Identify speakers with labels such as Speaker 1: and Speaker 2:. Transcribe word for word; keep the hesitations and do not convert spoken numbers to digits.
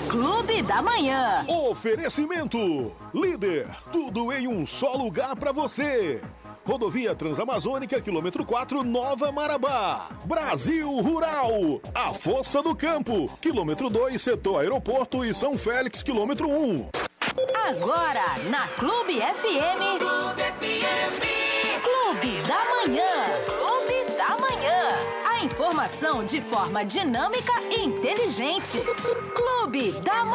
Speaker 1: Clube da Manhã.
Speaker 2: Oferecimento. Líder, tudo em um só lugar pra você. Rodovia Transamazônica, quilômetro quatro, Nova Marabá. Brasil Rural. A Força do Campo, quilômetro dois, setor aeroporto e São Félix, quilômetro um.
Speaker 1: Agora, na Clube F M.
Speaker 3: Clube F M.
Speaker 1: Clube da Manhã. Clube da Manhã. A informação de forma dinâmica e inteligente. Clube da Manhã.